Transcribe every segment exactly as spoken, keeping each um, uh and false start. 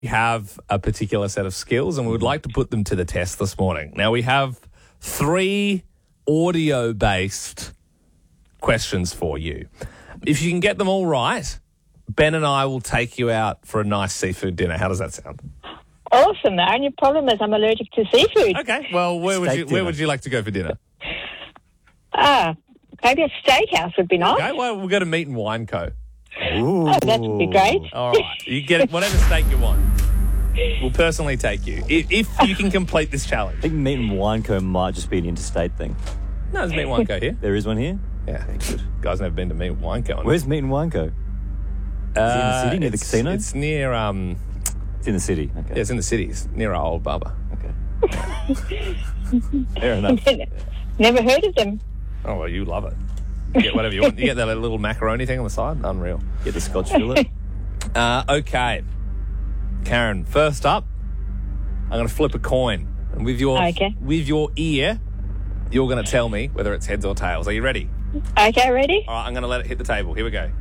We have a particular set of skills and we would like to put them to the test this morning. Now, we have three audio-based questions for you. If you can get them all right, Ben and I will take you out for a nice seafood dinner. How does that sound? Awesome. The only problem is I'm allergic to seafood. Okay. Well, where would Steak you where dinner. would you like to go for dinner? Ah, maybe a steakhouse would be nice. Okay. Well, we'll go to Meat and Wine Co. Ooh. Oh, that would be great. All right. You get whatever steak you want. We'll personally take you if, if you can complete this challenge. I think Meat and Wine Co might just be an interstate thing. No, there's Meat and Wine Co here. There is one here? Yeah, good. Guys never been to Meat and Wine Co. Where's Meat and Wine Co? Is it in the city, near the it's, casino? It's near, um, It's in the city. Okay. yeah, it's in the cities, near our old barber. Okay. Fair enough. Never heard of them. Oh, well, you love it. You get whatever you want. You get that little macaroni thing on the side. Unreal. Get the Scotch fillet. Uh, okay. Karen, first up, I'm going to flip a coin. And with your, Okay. with your ear, you're going to tell me whether it's heads or tails. Are you ready? Okay, ready? All right, I'm going to let it hit the table. Here we go.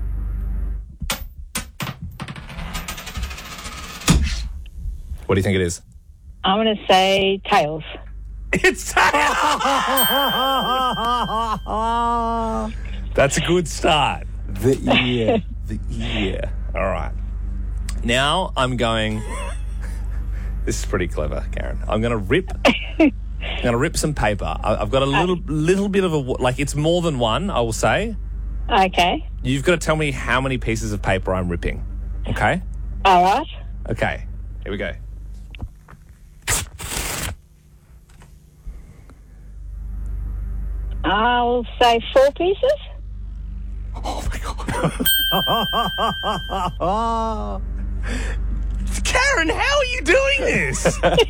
What do you think it is? I'm going to say tails. It's tails! That's a good start. The ear. The ear. All right. Now I'm going... This is pretty clever, Karen. I'm going to rip... I'm going to rip some paper. I- I've got a little little bit of a... Like, it's more than one, I will say. Okay. You've got to tell me how many pieces of paper I'm ripping. Okay? All right. Okay. Here we go. I'll say four pieces. Oh, my God. Karen, how are you doing this?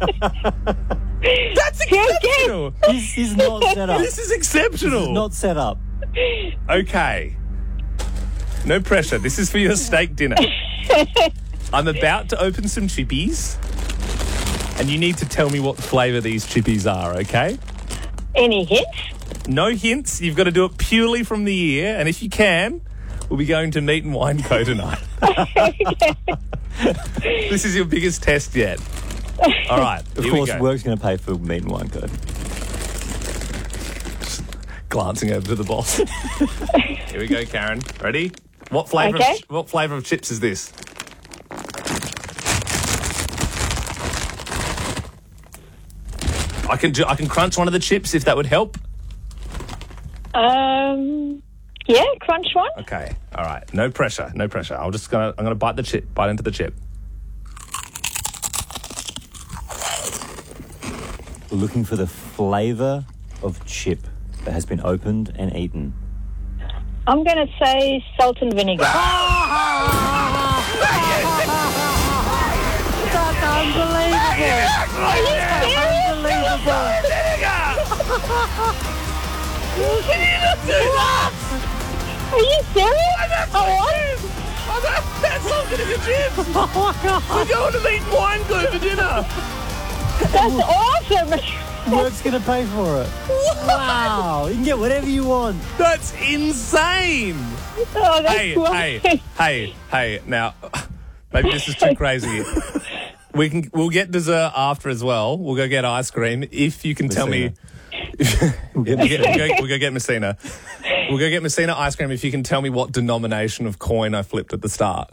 That's exceptional. This is not set up. This is exceptional. This is not set up. Okay. No pressure. This is for your steak dinner. I'm about to open some chippies, and you need to tell me what flavour these chippies are, okay? Any hints? No hints. You've got to do it purely from the ear, and if you can, we'll be going to Meat and Wine Co tonight. This is your biggest test yet. All right. Of here we course, go. work's going to pay for Meat and Wine Co. Glancing over to the boss. Here we go, Karen. Ready? What flavour? Okay. Of, what flavour of chips is this? I can do, I can crunch one of the chips if that would help. Um, yeah, crunch one. Okay. All right. No pressure. No pressure. I'm just gonna I'm gonna bite the chip. Bite into the chip. Looking for the flavour of chip that has been opened and eaten. I'm going to say salt and vinegar. That's unbelievable! Are you serious? Are you serious? Oh, That's something in the chips. Oh my God! We're going to Meat and Wine Co for dinner. that's awesome. Work's going to pay for it. Wow! You can get whatever you want. That's insane. Oh, that's Hey, great. hey, hey, hey. Now, maybe this is too crazy. We can we'll get dessert after as well. We'll go get ice cream if you can tell me. we'll, get, we'll, go, we'll go get Messina. We'll go get Messina ice cream if you can tell me what denomination of coin I flipped at the start.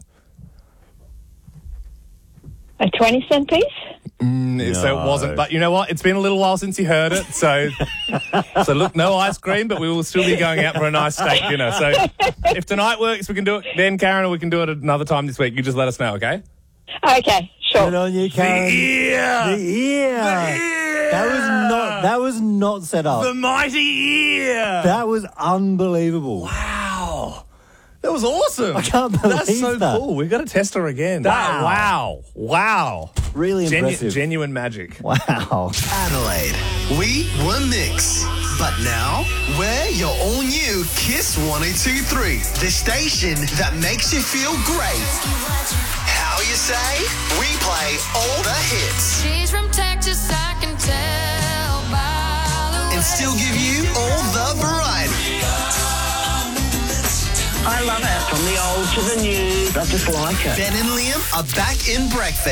A twenty cent piece? Mm, So it wasn't, but you know what? It's been a little while since you heard it, so so look, no ice cream, but we will still be going out for a nice steak dinner. So if tonight works, we can do it then, Karen, or we can do it another time this week. You just let us know, okay? Okay, sure. Good on you, Karen. The ear, The ear. The ear! That was not. That was not set up. the mighty ear. That was unbelievable. Wow, that was awesome. I can't believe That's so that. cool. We've got to test her again. That- wow, wow, Really Genu- impressive. genuine magic. Wow. Adelaide, we were Mix. But now, we're your all-new Kiss one oh two three, the station that makes you feel great. How you say? We play all the hits She's from Texas, I can tell by the and still give you all the variety. I love it. From the old to the new, the I just like it. Ben and Liam are back in breakfast.